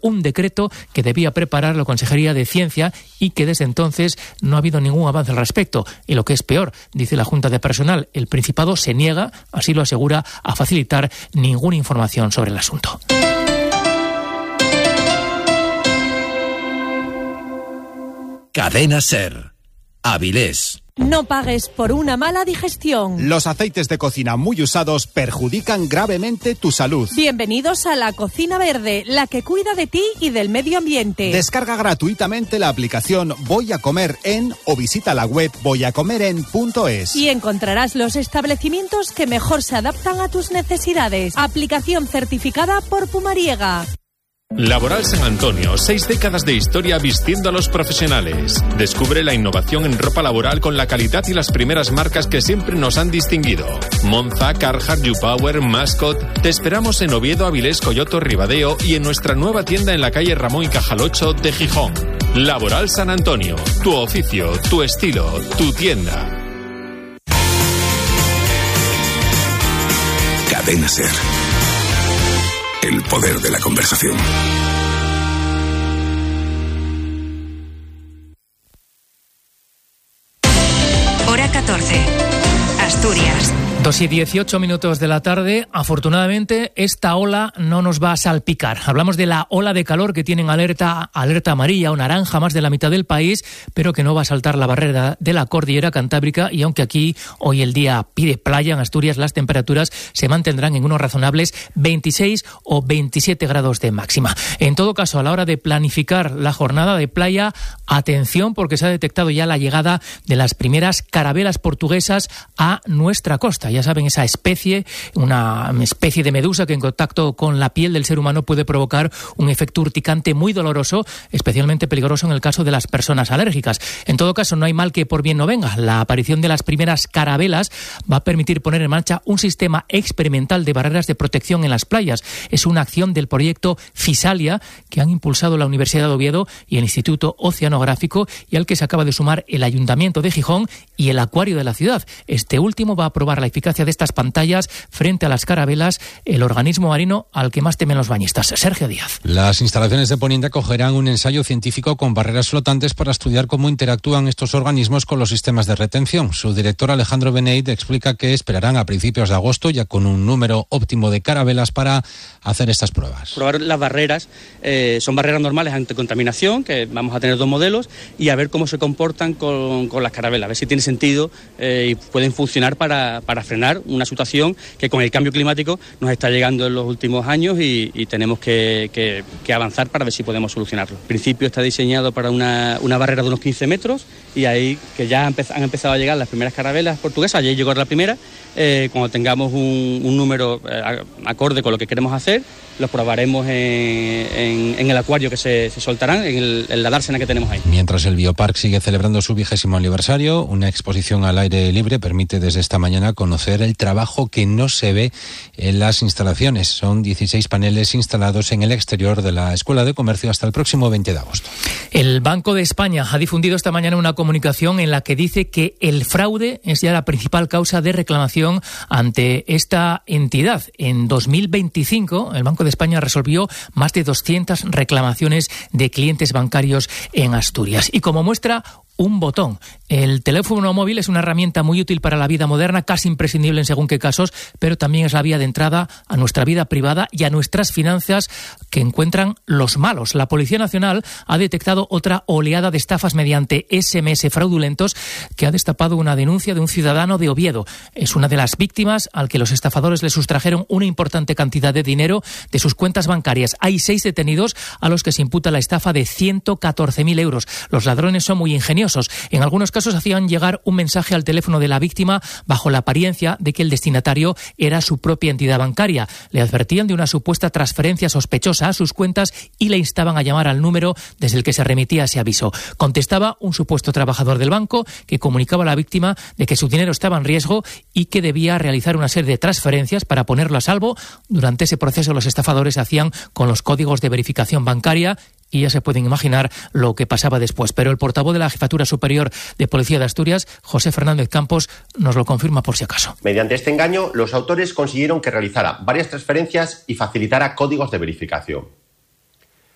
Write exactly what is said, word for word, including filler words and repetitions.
un decreto que debía preparar la Consejería de Ciencia y que desde entonces no ha habido ningún avance al respecto. Y lo que es peor, dice la Junta de Personal, el Principado se niega, así lo asegura, a facilitar ninguna información sobre el asunto. Cadena SER. Avilés. No pagues por una mala digestión. Los aceites de cocina muy usados perjudican gravemente tu salud. Bienvenidos a la Cocina Verde, la que cuida de ti y del medio ambiente. Descarga gratuitamente la aplicación Voy a Comer En o visita la web voy a comer en punto es. Y encontrarás los establecimientos que mejor se adaptan a tus necesidades. Aplicación certificada por Pumariega. Laboral San Antonio, seis décadas de historia vistiendo a los profesionales. Descubre la innovación en ropa laboral con la calidad y las primeras marcas que siempre nos han distinguido. Monza, Carhartt, YouPower, Mascot. Te esperamos en Oviedo, Avilés, Coyoto, Ribadeo y en nuestra nueva tienda en la calle Ramón y Cajal ocho de Gijón. Laboral San Antonio, tu oficio, tu estilo, tu tienda. Cadena SER. El poder de la conversación. Hora catorce. Asturias. Dos y dieciocho minutos de la tarde. Afortunadamente, esta ola no nos va a salpicar. Hablamos de la ola de calor que tienen alerta, alerta amarilla o naranja más de la mitad del país, pero que no va a saltar la barrera de la cordillera cantábrica. Y aunque aquí hoy el día pide playa, en Asturias las temperaturas se mantendrán en unos razonables veintiséis o veintisiete grados de máxima. En todo caso, a la hora de planificar la jornada de playa, atención, porque se ha detectado ya la llegada de las primeras carabelas portuguesas a nuestra costa. Ya saben, esa especie, una especie de medusa que en contacto con la piel del ser humano puede provocar un efecto urticante muy doloroso, especialmente peligroso en el caso de las personas alérgicas. En todo caso, no hay mal que por bien no venga. La aparición de las primeras carabelas va a permitir poner en marcha un sistema experimental de barreras de protección en las playas. Es una acción del proyecto Fisalia que han impulsado la Universidad de Oviedo y el Instituto Oceanográfico, y al que se acaba de sumar el Ayuntamiento de Gijón y el Acuario de la ciudad. Este último va a probar la eficacia de estas pantallas frente a las carabelas, el organismo marino al que más temen los bañistas. Sergio Díaz. Las instalaciones de Poniente acogerán un ensayo científico con barreras flotantes para estudiar cómo interactúan estos organismos con los sistemas de retención. Su director Alejandro Beneit explica que esperarán a principios de agosto, ya con un número óptimo de carabelas, para hacer estas pruebas. Probar las barreras, eh, son barreras normales ante contaminación, que vamos a tener dos modelos, y a ver cómo se comportan con, con las carabelas, a ver si tiene sentido eh, y pueden funcionar para, para frenar una situación que con el cambio climático nos está llegando en los últimos años y, y tenemos que, que, que avanzar para ver si podemos solucionarlo. En principio está diseñado para una, una barrera de unos quince metros y ahí que ya han empezado, han empezado a llegar las primeras carabelas portuguesas, ayer llegó la primera, eh, cuando tengamos un, un número eh, acorde con lo que queremos hacer, los probaremos en, en, en el acuario que se, se soltarán, en, el, en la dársena que tenemos ahí. Mientras el Bioparc sigue celebrando su vigésimo aniversario, una exposición al aire libre permite desde esta mañana conocer el trabajo que no se ve en las instalaciones. Son dieciséis paneles instalados en el exterior de la Escuela de Comercio hasta el próximo veinte de agosto. El Banco de España ha difundido esta mañana una comunicación en la que dice que el fraude es ya la principal causa de reclamación ante esta entidad. En dos mil veinticinco, el Banco de España resolvió más de doscientas reclamaciones de clientes bancarios en Asturias. Y como muestra, un botón. El teléfono móvil es una herramienta muy útil para la vida moderna, casi imprescindible en según qué casos, pero también es la vía de entrada a nuestra vida privada y a nuestras finanzas que encuentran los malos. La Policía Nacional ha detectado otra oleada de estafas mediante ese eme ese fraudulentos que ha destapado una denuncia de un ciudadano de Oviedo. Es una de las víctimas al que los estafadores le sustrajeron una importante cantidad de dinero de sus cuentas bancarias. Hay seis detenidos a los que se imputa la estafa de ciento catorce mil euros. Los ladrones son muy ingeniosos. En algunos casos hacían llegar un mensaje al teléfono de la víctima bajo la apariencia de que el destinatario era su propia entidad bancaria. Le advertían de una supuesta transferencia sospechosa a sus cuentas y le instaban a llamar al número desde el que se remitía ese aviso. Contestaba un supuesto trabajador del banco que comunicaba a la víctima de que su dinero estaba en riesgo y que debía realizar una serie de transferencias para ponerlo a salvo. Durante ese proceso los estafadores hacían con los códigos de verificación bancaria y ya se pueden imaginar lo que pasaba después. Pero el portavoz de la Jefatura Superior de Policía de Asturias, José Fernández Campos, nos lo confirma por si acaso. Mediante este engaño, los autores consiguieron que realizara varias transferencias y facilitara códigos de verificación.